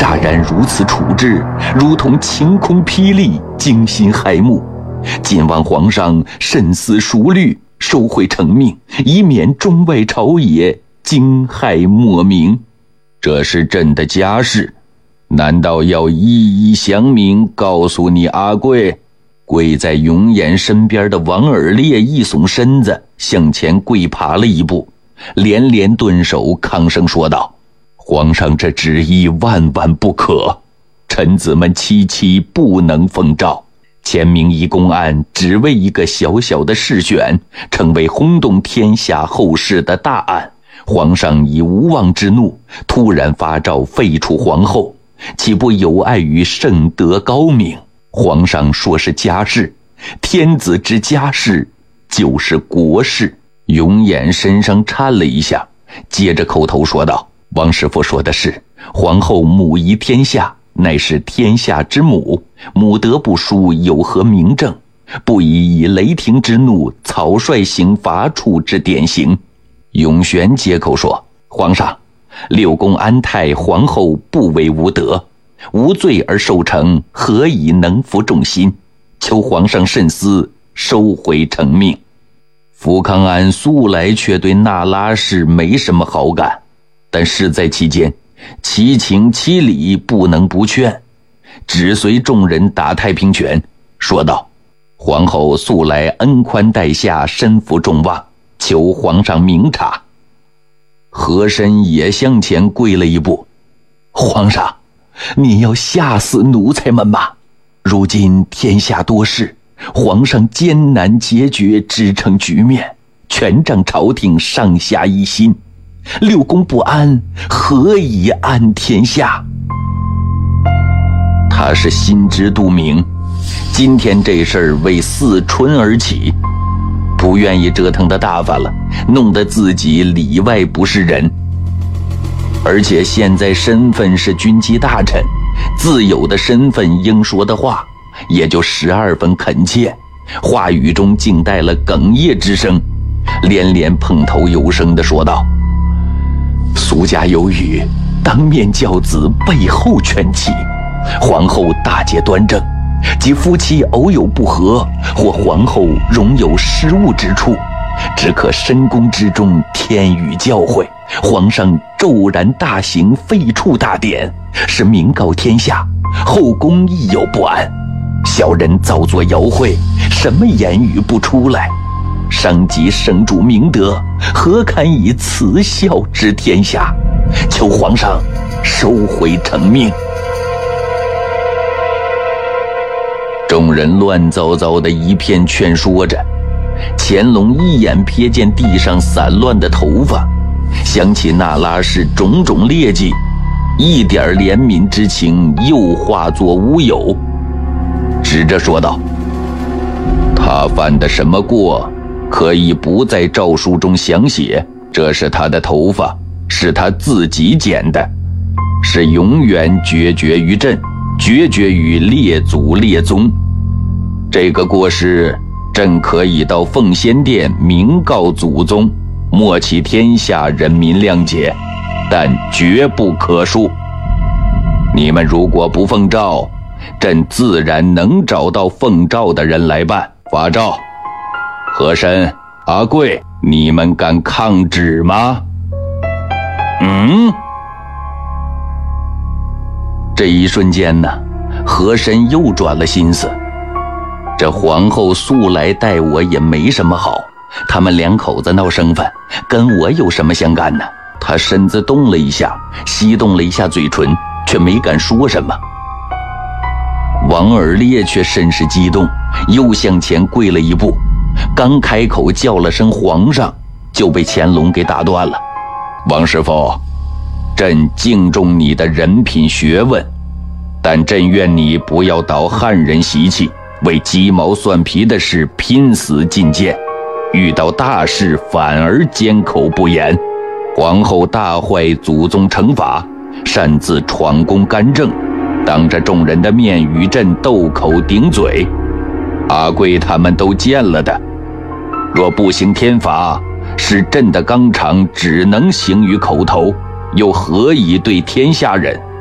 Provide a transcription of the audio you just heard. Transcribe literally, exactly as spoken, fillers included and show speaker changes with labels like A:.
A: 乍然如此处置，如同晴空霹雳，惊心骇目。今望皇上深思熟虑，收回成命，以免中外朝野惊骇莫名。这是朕的家事，难道要一一详明告诉你阿贵？跪在永琰身边的王尔烈一耸身子，向前跪爬了一步，连连顿首，抗声说道：皇上这旨意万万不可，臣子们戚戚不能奉诏。前明一公案只为一个小小的试选，成为轰动天下后世的大案。皇上以无妄之怒突然发诏废除皇后，岂不有碍于圣德高明？皇上说是家事，天子之家事就是国事。永琰身上颤了一下，接着口头说道：王师傅说的是，皇后母仪天下，乃是天下之母，母德不淑，有何明证？不宜以雷霆之怒草率刑罚处置典刑。永璇接口说：皇上，六宫安泰皇后不为无德，无罪而受惩，何以能服众心？求皇上慎思，收回成命。福康安素来却对那拉氏没什么好感，但事在其间，其情其理不能不劝，只随众人打太平拳，说道：皇后素来恩宽待下，身负众望，求皇上明察。和珅也向前跪了一步：皇上，你要吓死奴才们吗？如今天下多事，皇上艰难决绝支撑局面，全仗朝廷上下一心，六宫不安，何以安天下？他是心知肚明，今天这事儿为四春而起，不愿意折腾的大发了，弄得自己里外不是人。而且现在身份是军机大臣，自有的身份应说的话也就十二分恳切，话语中竟带了哽咽之声，连连碰头有声地说道：俗家有语，当面教子，背后劝妻。皇后大节端正，即夫妻偶有不和，或皇后容有失误之处，只可深宫之中天语教诲，皇上骤然大行废黜大典，是明告天下，后宫亦有不安。小人造作谣秽，什么言语不出来，伤及圣主明德，何堪以慈孝治天下？求皇上收回成命。众人乱糟糟的一片劝说着，乾隆一眼瞥见地上散乱的头发，想起那拉氏种种劣迹，一点怜悯之情又化作乌有，指着说道：他犯的什么过，可以不在诏书中详写，这是他的头发，是他自己剪的，是永远决绝于朕，决绝于列祖列宗。这个过失，朕可以到奉先殿明告祖宗，莫其天下人民谅解，但绝不可恕。你们如果不奉诏，朕自然能找到奉诏的人来办。发诏。和珅、阿贵，你们敢抗旨吗？嗯。这一瞬间呢，和珅又转了心思。这皇后素来待我也没什么好，他们两口子闹生分，跟我有什么相干呢？他身子动了一下，翕动了一下嘴唇，却没敢说什么。王尔烈却甚是激动，又向前跪了一步，刚开口叫了声皇上，就被乾隆给打断了。王师傅，朕敬重你的人品学问，但朕愿你不要蹈汉人习气，为鸡毛蒜皮的事拼死进谏，遇到大事反而缄口不言。皇后大坏祖宗惩罚，擅自闯宫干政，当着众人的面与朕斗口顶嘴，阿贵他们都见了的。若不行天罚，使朕的纲常只能行于口头，又何以对天下人？